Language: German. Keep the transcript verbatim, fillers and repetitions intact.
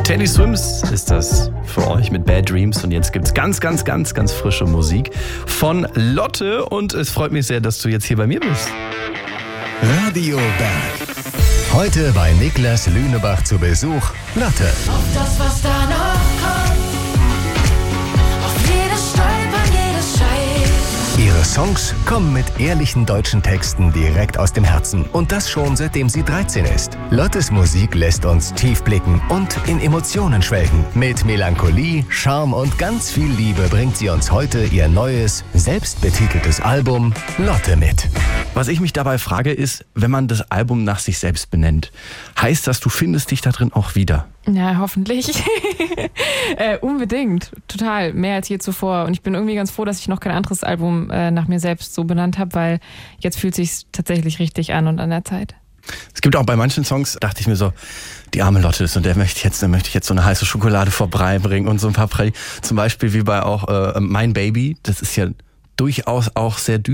Teddy Swims ist das für euch mit Bad Dreams. Und jetzt gibt's ganz, ganz, ganz, ganz frische Musik von Lotte. Und es freut mich sehr, dass du jetzt hier bei mir bist. Radio Berg. Heute bei Niklas Lünebach zu Besuch Lotte. Auf das, was da noch kommt, auf jedes Stolpern, jedes Scheitern. Ihre Songs kommen mit ehrlichen deutschen Texten direkt aus dem Herzen. Und das schon seitdem sie dreizehn ist. Lottes Musik lässt uns tief blicken und in Emotionen schwelgen. Mit Melancholie, Charme und ganz viel Liebe bringt sie uns heute ihr neues, selbstbetiteltes Album Lotte mit. Was ich mich dabei frage ist, wenn man das Album nach sich selbst benennt, heißt das, du findest dich da drin auch wieder? Ja, hoffentlich. äh, unbedingt. Total. Mehr als je zuvor. Und ich bin irgendwie ganz froh, dass ich noch kein anderes Album äh, nach mir selbst so benannt habe, weil jetzt fühlt es sich tatsächlich richtig an und an der Zeit. Es gibt auch bei manchen Songs, dachte ich mir so, die arme Lotte ist und der möchte ich jetzt, der möchte ich jetzt so eine heiße Schokolade vorbeibringen und so ein paar Prä- Zum Beispiel wie bei auch äh, Mein Baby. Das ist ja durchaus auch sehr düster.